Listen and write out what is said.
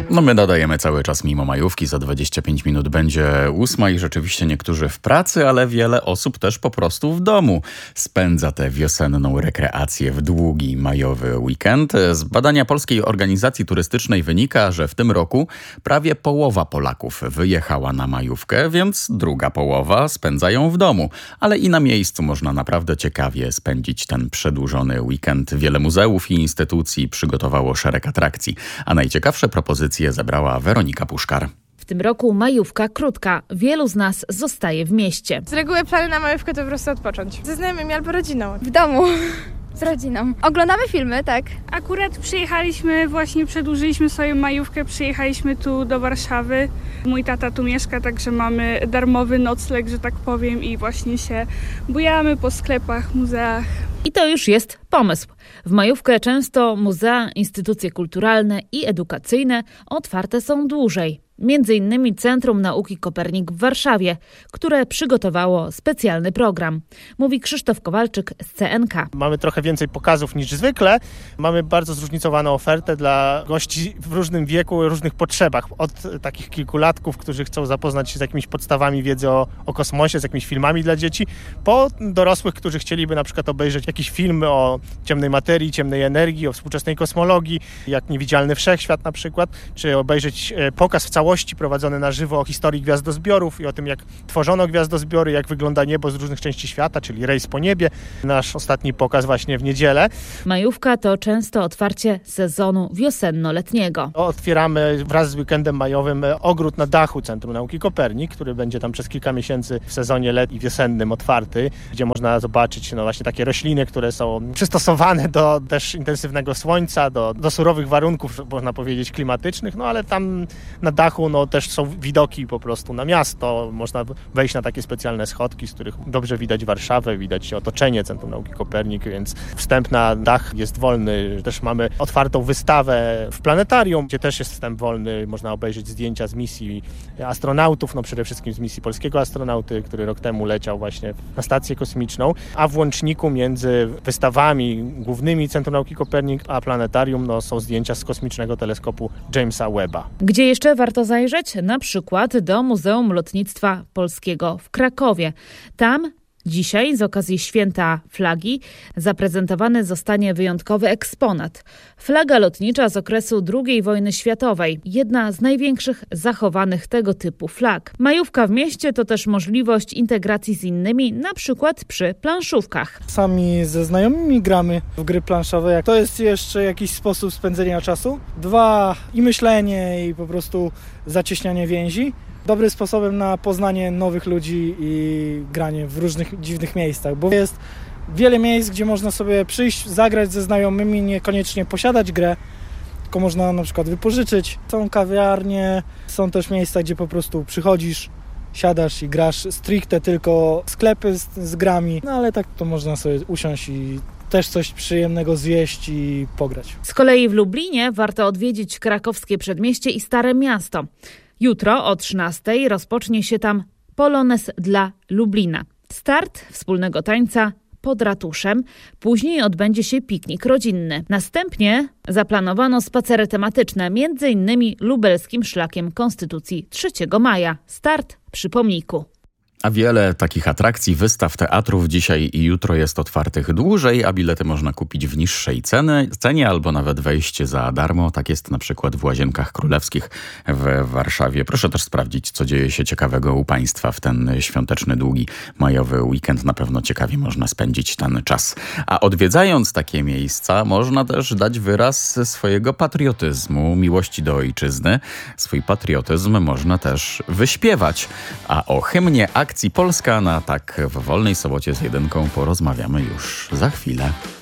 No my nadajemy cały czas mimo majówki, za 25 minut będzie 8 i rzeczywiście niektórzy w pracy, ale wiele osób też po prostu w domu spędza tę wiosenną rekreację w długi majowy weekend. Z badania Polskiej Organizacji Turystycznej wynika, że w tym roku prawie połowa Polaków wyjechała na majówkę, więc druga połowa spędza ją w domu. Ale i na miejscu można naprawdę ciekawie spędzić ten przedłużony weekend. Wiele muzeów i instytucji przygotowało szereg atrakcji, a najciekawsze propozycje zebrała Weronika Puszkar. W tym roku majówka krótka. Wielu z nas zostaje w mieście. Z reguły plany na majówkę to po prostu odpocząć. Ze znajomymi albo rodziną. W domu. Z rodziną. Oglądamy filmy, tak. Akurat przedłużyliśmy swoją majówkę, przyjechaliśmy tu do Warszawy. Mój tata tu mieszka, także mamy darmowy nocleg, że tak powiem, i właśnie się bujamy po sklepach, muzeach. I to już jest pomysł. W majówkę często muzea, instytucje kulturalne i edukacyjne otwarte są dłużej. Między innymi Centrum Nauki Kopernik w Warszawie, które przygotowało specjalny program. Mówi Krzysztof Kowalczyk z CNK. Mamy trochę więcej pokazów niż zwykle. Mamy bardzo zróżnicowaną ofertę dla gości w różnym wieku, różnych potrzebach. Od takich kilkulatków, którzy chcą zapoznać się z jakimiś podstawami wiedzy o kosmosie, z jakimiś filmami dla dzieci, po dorosłych, którzy chcieliby na przykład obejrzeć jakiś film o ciemnej materii, ciemnej energii, o współczesnej kosmologii, jak Niewidzialny Wszechświat na przykład, czy obejrzeć pokaz w całości prowadzony na żywo o historii gwiazdozbiorów i o tym, jak tworzono gwiazdozbiory, jak wygląda niebo z różnych części świata, czyli Rejs po niebie. Nasz ostatni pokaz właśnie w niedzielę. Majówka to często otwarcie sezonu wiosenno-letniego. Otwieramy wraz z weekendem majowym ogród na dachu Centrum Nauki Kopernik, który będzie tam przez kilka miesięcy w sezonie letnim i wiosennym otwarty, gdzie można zobaczyć właśnie takie rośliny, które są przystosowane do też intensywnego słońca, do surowych warunków, można powiedzieć, klimatycznych, ale tam na dachu też są widoki po prostu na miasto. Można wejść na takie specjalne schodki, z których dobrze widać Warszawę, widać otoczenie Centrum Nauki Kopernik, więc wstęp na dach jest wolny. Też mamy otwartą wystawę w planetarium, gdzie też jest wstęp wolny. Można obejrzeć zdjęcia z misji astronautów, przede wszystkim z misji polskiego astronauty, który rok temu leciał właśnie na stację kosmiczną. A w łączniku między wystawami głównymi Centrum Nauki Kopernik a planetarium są zdjęcia z kosmicznego teleskopu Jamesa Webba. Gdzie jeszcze warto zajrzeć? Na przykład do Muzeum Lotnictwa Polskiego w Krakowie. Tam dzisiaj z okazji Święta Flagi zaprezentowany zostanie wyjątkowy eksponat. Flaga lotnicza z okresu II wojny światowej. Jedna z największych zachowanych tego typu flag. Majówka w mieście to też możliwość integracji z innymi, na przykład przy planszówkach. Sami ze znajomymi gramy w gry planszowe. To jest jeszcze jakiś sposób spędzenia czasu. 2, i myślenie, i po prostu zacieśnianie więzi. Dobrym sposobem na poznanie nowych ludzi i granie w różnych dziwnych miejscach, bo jest wiele miejsc, gdzie można sobie przyjść, zagrać ze znajomymi, niekoniecznie posiadać grę, tylko można na przykład wypożyczyć. Są kawiarnie, są też miejsca, gdzie po prostu przychodzisz, siadasz i grasz stricte tylko sklepy z grami, ale tak to można sobie usiąść i też coś przyjemnego zjeść i pograć. Z kolei w Lublinie warto odwiedzić krakowskie przedmieście i Stare Miasto. Jutro o 13:00 rozpocznie się tam Polonez dla Lublina. Start wspólnego tańca pod ratuszem, później odbędzie się piknik rodzinny. Następnie zaplanowano spacery tematyczne, m.in. lubelskim szlakiem Konstytucji 3 maja. Start przy pomniku. A wiele takich atrakcji, wystaw, teatrów dzisiaj i jutro jest otwartych dłużej, a bilety można kupić w niższej cenie albo nawet wejście za darmo. Tak jest na przykład w Łazienkach Królewskich w Warszawie. Proszę też sprawdzić, co dzieje się ciekawego u Państwa w ten świąteczny, długi, majowy weekend. Na pewno ciekawie można spędzić ten czas. A odwiedzając takie miejsca, można też dać wyraz swojego patriotyzmu, miłości do ojczyzny. Swój patriotyzm można też wyśpiewać. A o hymnie akcji Polska na tak w wolnej sobocie z jedynką porozmawiamy już za chwilę.